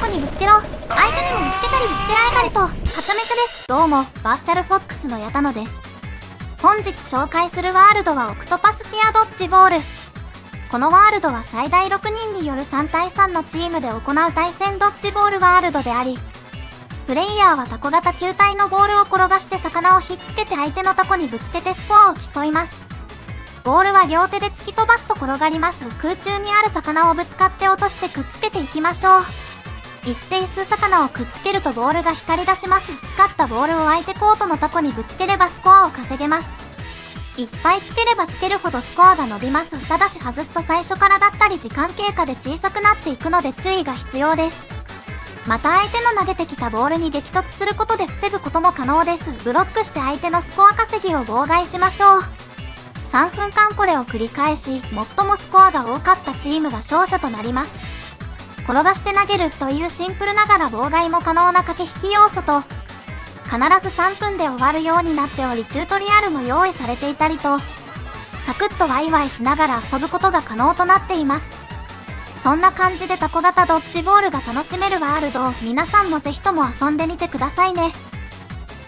こにぶつけろ。相手にもぶつけたりぶつけられたりと、はちゃめちゃです。どうも、バーチャルフォックスの矢田野です。本日紹介するワールドはオクトパスフィアドッジボール。このワールドは最大6人による3対3のチームで行う対戦ドッジボールワールドであり、プレイヤーはタコ型球体のボールを転がして魚をひっつけて相手のタコにぶつけてスコアを競います。ボールは両手で突き飛ばすと転がります。空中にある魚をぶつかって落としてくっつけていきましょう。一定数魚をくっつけるとボールが光り出します。光ったボールを相手コートのタコにぶつければスコアを稼げます。いっぱいつければつけるほどスコアが伸びます。ただし外すと最初からだったり時間経過で小さくなっていくので注意が必要です。また相手の投げてきたボールに激突することで防ぐことも可能です。ブロックして相手のスコア稼ぎを妨害しましょう。3分間これを繰り返し、最もスコアが多かったチームが勝者となります。転がして投げるというシンプルながら妨害も可能な駆け引き要素と、必ず3分で終わるようになっておりチュートリアルも用意されていたりと、サクッとワイワイしながら遊ぶことが可能となっています。そんな感じでタコ型ドッジボールが楽しめるワールドを皆さんもぜひとも遊んでみてくださいね。